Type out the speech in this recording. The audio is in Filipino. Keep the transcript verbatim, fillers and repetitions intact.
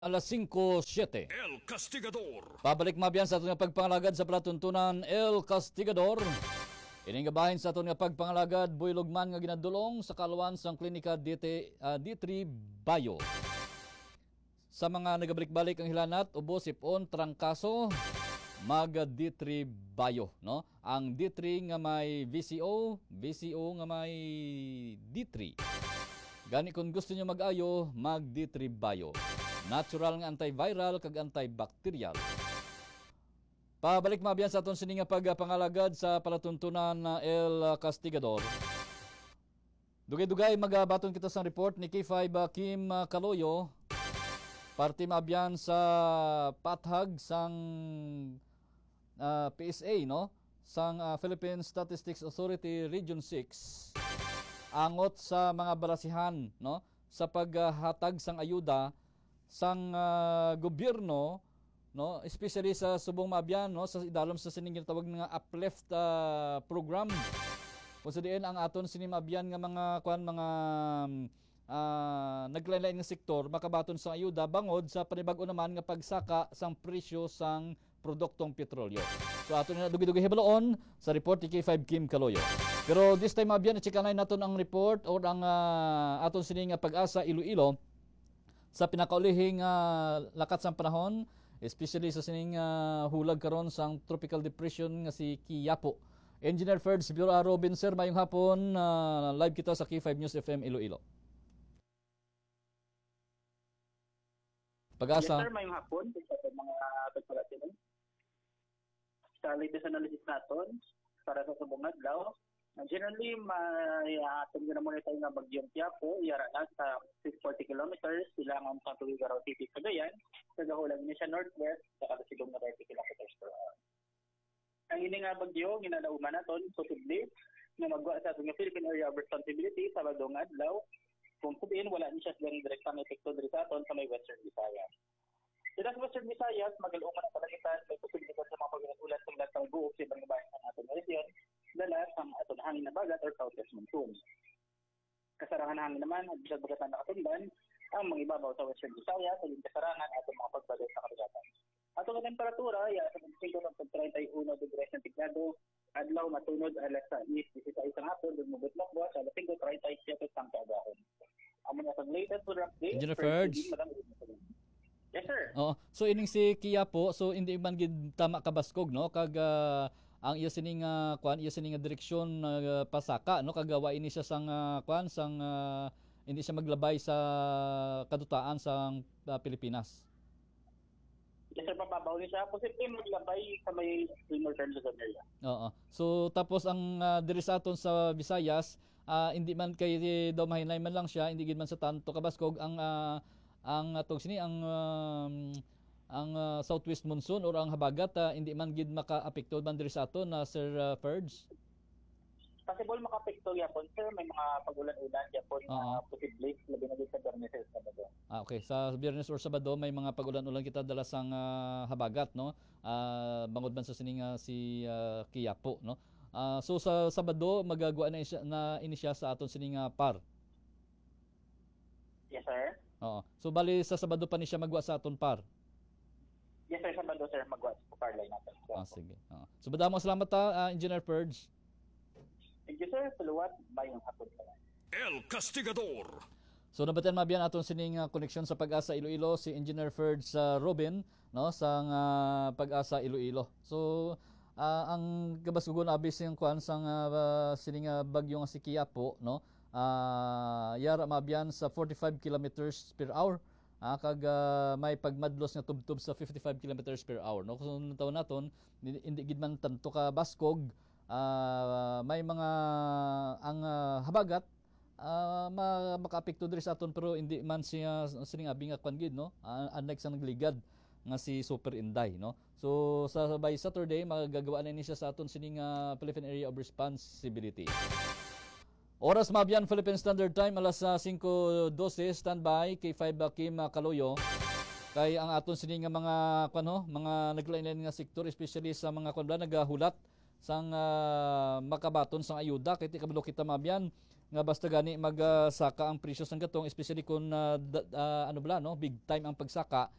Alas singko siyete. El Castigador. Pabalik mabiyan sa atong nga pagpangalagad sa palatuntunan El Castigador. Ining gabahin sa atong nga pagpangalagad Boy Lugman nga ginadulong sa kaluwan sang klinika D T, uh, D three Bayo. Sa mga nagabalik-balik ang hilanat, ubo, sipon, trangkaso, mag D three Bayo, no? Ang D three nga may V C O, V C O nga may D three. Gani kung gusto niyo mag-ayo, mag D three Bayo. Natural nga antiviral kag antibacterial. Pabalik mabiyan sa aton sini nga pagpangalagad sa palatuntunan na El Castigador. Dugay-dugay magabaton kita sa report ni K five uh, Kim uh, Caloyo. Parte mabiyan sa pathag sang uh, P S A, no? Sang uh, Philippine Statistics Authority Region six. Angot sa mga balasihan, no? Sa paghatag sang ayuda sang uh, gobyerno, no, especially sa Subong Mabyan, no, sa idalom sa sining tawag nga uplift uh, program. Kung sa diin ang aton sining Mabyan nga mga kuan mga uh, naglain-lain nga sektor makabaton sa ayuda bangod sa panibag-o naman nga pagsaka sang presyo sang produktong petrolyo. So aton na dugi-dugi hibalon sa report ni K five Kim Caloyo. Pero this time Mabyan i-checkan naton ang report or ang uh, aton sining nga Pag-asa Iloilo sa pinakaulihing uh, lakat sang panahon, especially sa sining uh, hulag karon sang tropical depression nga si Quiapo. Engineer Ferds, Bureau Robin, sir, mayong hapon, uh, live kita sa K five News F M Iloilo. Pag-asa. Yes sir, mayong hapon sa mga pagpalatinan. Sa latest analysis natin para sa subong adlaw, Uh, generally, may atong uh, ginamon tayo nga bagyong Quiapo, yara na sa six hundred forty kilometers, silangan sa Tuguegarao City, Cagayan, sa gahulan niya siya northwest, sa kadasigong na thirty kilometers per hour. Ang ini nga bagyo, ginalauman naton, possibly, na magwa sa atong Philippine Area of Responsibility sa bagong adlaw, kung sabihin, wala niya siya silang direktang epekto diri sa aton sa may Western Visayas. Sa Western Visayas, magaluman ang palagitan, may posibilidad sa mga pag-ulat sa lahat ng buok sa ibang bayan ng ating region, dala sa aton hangin na bagat or southwest monsoon. Kasarangan hangin naman, at bisag bagatan na katundan, ang mga ibabaw sa Western Visayas, sa yung kasarangan at mga pagbagat sa kabagatan. Atong temperatura, ya sa pagsigo ng thirty-one degrees centigrado, adlaw matunod alas sais, disisays ang hapon, dumubot lakbo, sa alas five, thirty-seven ang kaagahon. Ang mga sa latest weather update, Engineer Ferds. Yes sir. Oo. So ining si Quiapo, so hindi man gid tama kabaskog, no? Kag uh, ang iya sining uh, kwan iya sining direksyon uh, pasaka, no, kagawa ini siya sang uh, kwan sang uh, hindi siya maglabay sa kadutaan sang uh, Pilipinas. Yes sir, papabaw ni siya posible maglabay sa may northern Luzon area. Oo. So tapos ang uh, diri sa aton sa Visayas, uh, hindi man kay daw mahinay man lang siya, hindi gid man sa tanto kabaskog ang uh, ang atong sini ang um, ang uh, southwest monsoon or ang habagat uh, hindi man gid maka-apekto man diri sa aton na uh, Sir uh, Ferds. Possible maka-apekto yapon sir, may mga pagulan-ulan yapon na uh, posible labi na sa Biyernes or Sabado. Ah, okay. Sa Biyernes or Sabado may mga pagulan-ulan kita dala sang uh, habagat, no. Uh, bangod man sa sining uh, si uh, Quiapo, no. Uh, so sa Sabado magagawa na, isya, na ini siya sa aton sining uh, par. Yes sir. Oo. So bali sa Sabado pa ni siya magwa sa aton par. Yes sir, Sabado sir, magwas po parlay natin. Ah, sige. Ah. So badamo salamat ta, uh, Engineer Ferds. Thank you sir, saluwat, bayong hapon pala. El Castigador. So nabatan mabiyan aton sining uh, koneksyon sa Pag-asa Iloilo si Engineer Ferds uh, Robin, no, sa uh, Pag-asa Iloilo. So uh, ang kabasugon abis yung kwan sang uh, sining uh, bagyo nga si Quiapo, no. Uh, yara mabiyan sa forty-five kilometers per hour. Ah, kag uh, may pagmadlos nga tubtub sa fifty-five kilometers per hour, no. Kung taon naton hindi gid man tanto ka baskog, uh, may mga ang uh, habagat uh, makaapekto diri sa aton pero hindi man siya sining abi nga kwan gid, no. Uh, unlike sa nagligad nga si Super Inday, no. So sa by Saturday magagawa na ni siya sa aton sining uh, Philippine Area of Responsibility. Oras Mabiyan, Philippine Standard Time, alas uh, singko twelve, standby, K five uh, Kim uh, Caloyo. Kay ang aton sini nga mga kano, mga naglain-lain nga sektor, especially sa mga kanla nagahulat sang uh, makabaton sang ayuda kay ti kabalo kita Mabiyan. nga basta gani magsaka ang presyo sang gatong especially kung ah, da- ah, ano bala no big time ang pagsaka